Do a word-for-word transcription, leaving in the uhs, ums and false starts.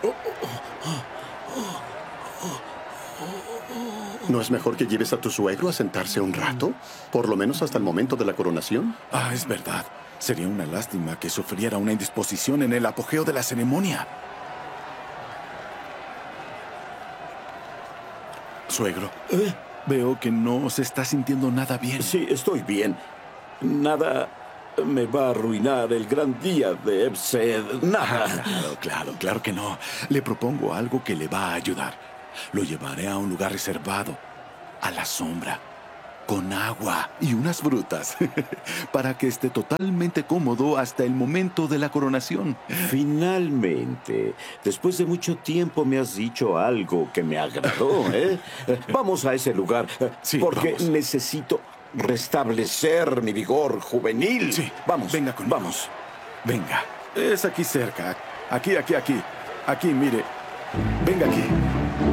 ¿No es mejor que lleves a tu suegro a sentarse un rato? Por lo menos hasta el momento de la coronación. Ah, es verdad. Sería una lástima que sufriera una indisposición en el apogeo de la ceremonia. Suegro, ¿Eh? veo que no se está sintiendo nada bien. Sí, estoy bien. Nada me va a arruinar el gran día de Ebsed. Nada. Ah, claro, claro, claro que no. Le propongo algo que le va a ayudar. Lo llevaré a un lugar reservado, a la sombra, con agua y unas frutas, para que esté totalmente cómodo hasta el momento de la coronación. Finalmente, después de mucho tiempo me has dicho algo que me agradó, ¿eh? Vamos a ese lugar, Sí, porque vamos. necesito restablecer mi vigor juvenil. Sí, vamos, venga conmigo. vamos. Venga, es aquí cerca. Aquí, aquí, aquí. Aquí, mire. Venga aquí.